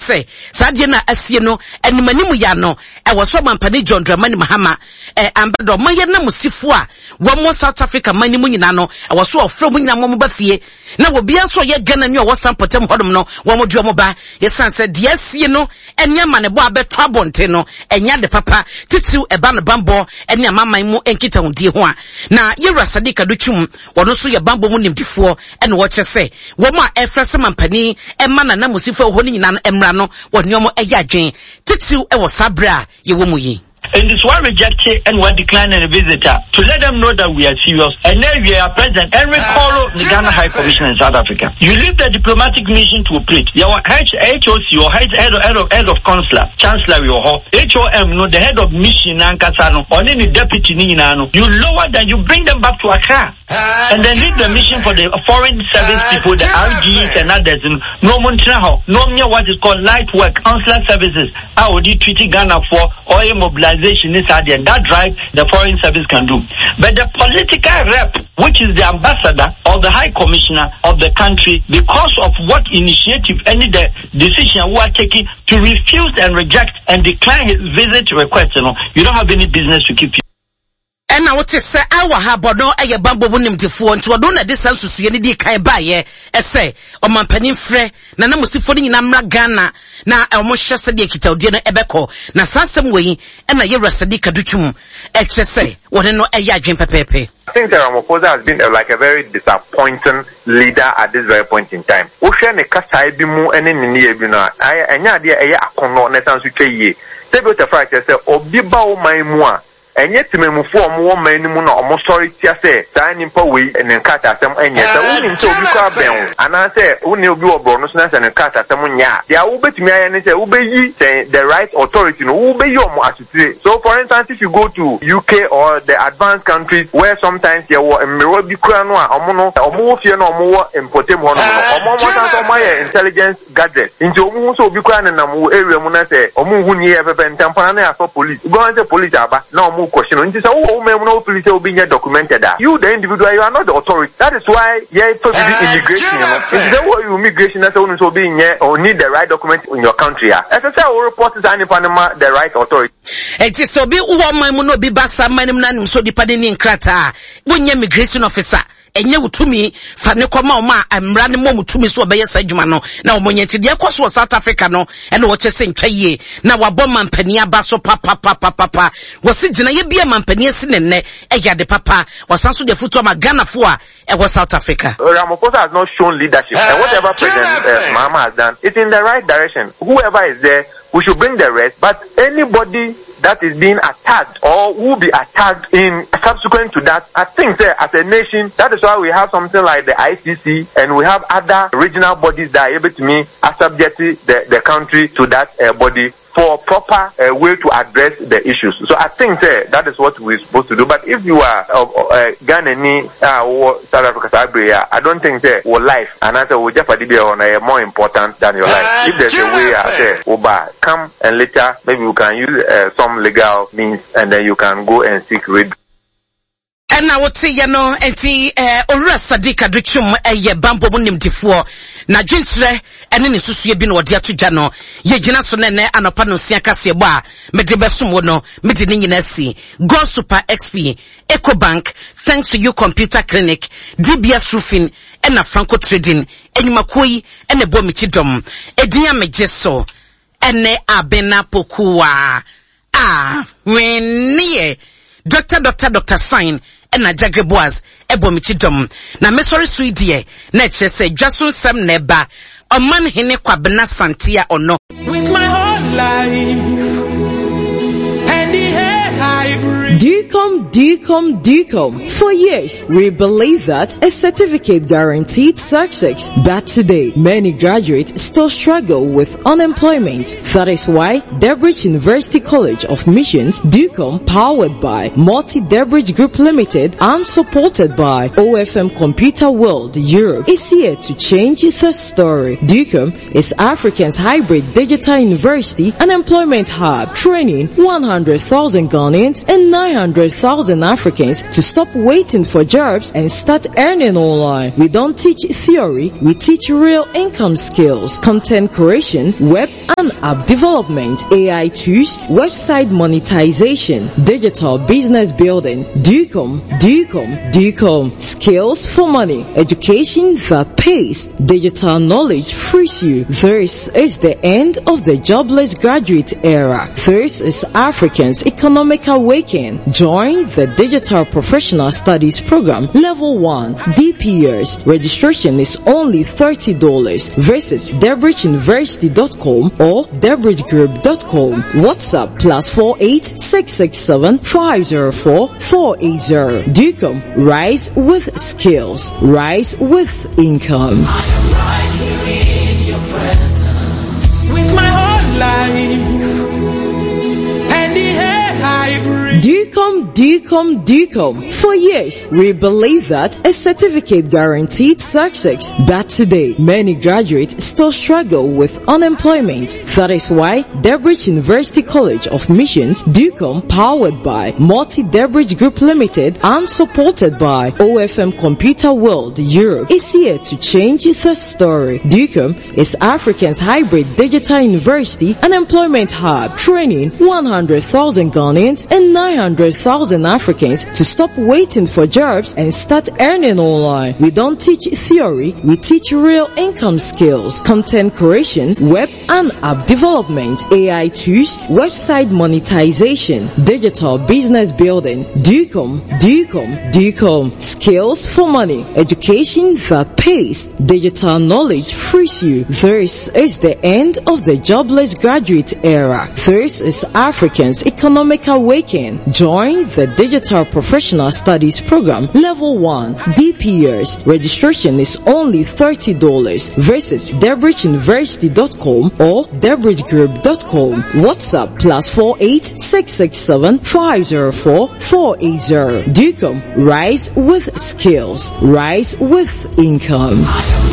say sadie na asie no animanimu ya no e wo so mampani John Dramani Mahama ambado maye na musifo a wo South Africa manimu nyina no e wo so ofro mu nyina mo ba fie na wo bia so ye Ghana ni o wo sampotem hodom no wo mo duo mo ba ye sanse de asie no enya ma ne bo abeto abonte no enya de papa titiu eba no bambo enya maman mu enkita hundie ho a na Yewura Sadiq Adutwum wono so ye bambo mu nimdifo ene wo chese wo ma efrese mampani ema na musifo ho ni nyina no emra no wo nyomo eya adwen titiu e wo sabra ye wo mu yi. And this one rejected and one declining a visitor to let them know that we are serious. And then we are President Henry Koro, the Ghana High Commissioner in South Africa. You leave the diplomatic mission to operate. Your HOC or head of consular, chancellor, your HOM, no, the head of mission, Nankasano, or any deputy Ninano. You lower them, you bring them back to Accra. And then leave the mission for the foreign service people, the RGs and others. No Montreal, no what is called light work, consular services. I would treat Ghana for oil mobilization. Is and that drive the foreign service can do. But the political rep, which is the ambassador or the high commissioner of the country, because of what initiative any the decision we are taking to refuse and reject and decline his visit request, you don't have any business to keep you. And I would say, our habono a bambo wunim tifo nti odo na de sansusu ye ne di kai ba ye ese o mampanin frɛ na na musifo ni na mra Ghana na o mo hye se de kita odie no ebekɔ na sansem wei na Yewura Sadiq Adutwum chese wone no eya adwen pepepe. I think Ramaphosa has been like a very disappointing leader at this very point in time. O hwɛ ne kasa bi mu ene ne ye bi no anya de eye akono na sansu tweye. Tebe te fa say obi ba o man mu a enye timemufo omo manimu na omo sorry tia say saa nimpa we ne nkata asem enye sa woni nse obi kwa ben ana say woni obi obro no so na say ne nkata asem nya dia wo betimi aye ne say wo beyi say the right authority no wo beyi omo asutire. So for instance, if you go to UK or the advanced countries where sometimes you wo emero bi kura no a omo fie no omo wo importem ho no omo mo intelligence gadget nti omo so obi kura ne nam wo area mu na say omo hu ni e pepe ntampana na aso police go on say police aba na omo question. You say, oh, police will be documented that. You, the individual, you are not the authority. That is why, immigration, immigration, that's only so being or need the right document in your country. As I say, our report is any Panama, the right authority. It is so be one no be basa manim so depending in krata. When immigration officer. Enye utumi fa ne koma oma amra ne mom utumi so obeye sadwuma no na omonye de ekoso South Africa no ene wo chese ntwaye na wabɔ mampani aba so papa wose gina ye bia mampani asi nenne eya de papa wasanso de futu ma Ghana fo a ewo South Africa. Ramaphosa has not shown leadership and whatever President Mahama has done, it's in the right direction. Whoever is there, we should bring the rest, but anybody that is being attacked or will be attacked in subsequent to that, I think as a nation, that is why we have something like the ICC and we have other regional bodies that are able to subject the country to that body for proper way to address the issues. So I think that is what we're supposed to do. But if you are Ghanaian or South Africa, I don't think your life and I say we just be more important than your life. If there's a way I say, Oba, come and later maybe we can use some legal means and then you can go and seek redress. And I would say, enti Yewura Sadiq Adutwum bambo munim tifo na dwintre ene ne susu ye bi no ode atodwa no ye gina so ne anopa no sia kase bo a mede besum wo no mede ne nyina si Go Super XP, EcoBank, Thanks to You Computer Clinic, DBS Roofing ena Franco Trading enyumakoi ene bo michidom edinya mejeso ene abena pokuwa wennie Dr. Sign ena Jagre Boaz ebo michidom na mesori suidie na chese Jason Sam neba oman hene kwabena santia ono with my whole life and the air I breathe. DCOM. For years, we believe that a certificate guaranteed success. But today, many graduates still struggle with unemployment. That is why Debridge University College of Missions, DCOM, powered by Multi-Debridge Group Limited and supported by OFM Computer World Europe, is here to change the story. DCOM is Africa's hybrid digital university and employment hub, training 100,000 Ghanaians and 900 100,000 Africans to stop waiting for jobs and start earning online. We don't teach theory, we teach real income skills, content creation, web and app development, AI tools, website monetization, digital business building. DUCOM. Skills for money. Education that pays. Digital knowledge frees you. This is the end of the jobless graduate era. This is Africans Economic Awakening. Join the Digital Professional Studies Program Level 1 DP years. Registration is only $30. Visit DebridgeUniversity.com or DebridgeGroup.com. WhatsApp +48 667 504 480. DUCOM. Rise with skills. Rise with income. I am right here in your presence with my whole life and the air I breathe. DUCOM. For years, we believe that a certificate guaranteed success. But today, many graduates still struggle with unemployment. That is why Debridge University College of Missions, DUCOM, powered by Multi-Debridge Group Limited and supported by OFM Computer World Europe, is here to change the story. DUCOM is Africa's hybrid digital university and employment hub, training 100,000 Ghanaians and 900,000 Africans to stop waiting for jobs and start earning online. We don't teach theory, we teach real income skills, content creation, web and app development, AI tools, website monetization, digital business building. DUCOM. Skills for money. Education that pays. Digital knowledge frees you. This is the end of the jobless graduate era. This is Africans Economic Awakening. Join the Digital Professional Studies Program Level 1 DP years. Registration is only $30. Visit DebridgeUniversity.com or DebridgeGroup.com. WhatsApp +48 667 504 480. DUCOM. Rise with skills. Rise with income.